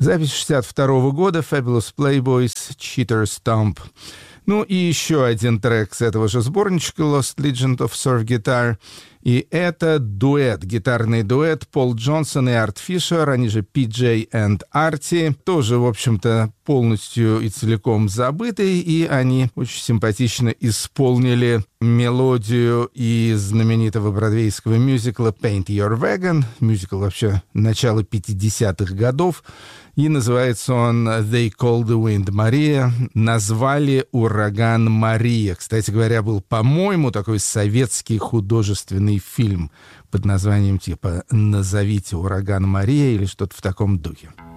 Запись 62 года, Fabulous Playboys, Cheater Stomp. Ну и еще один трек с этого же сборничка, Lost Legend of Surf Guitar. И это дуэт, гитарный дуэт Пол Джонсон и Арт Фишер, они же PJ and Artie, тоже, в общем-то, полностью и целиком забытый, и они очень симпатично исполнили мелодию из знаменитого бродвейского мюзикла Paint Your Wagon, мюзикл вообще начала 50-х годов, и называется он They Call the Wind Maria, назвали ураган Мария. Кстати говоря, был, по-моему, такой советский художественный фильм под названием типа «Назовите ураган Мария» или что-то в таком духе.